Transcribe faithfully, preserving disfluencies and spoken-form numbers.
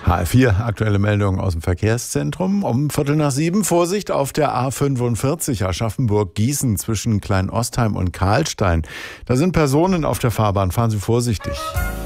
H F vier, aktuelle Meldungen aus dem Verkehrszentrum. Um Viertel nach sieben, Vorsicht auf der A fünfundvierzig Aschaffenburg-Gießen zwischen Kleinostheim und Karlstein. Da sind Personen auf der Fahrbahn, fahren Sie vorsichtig.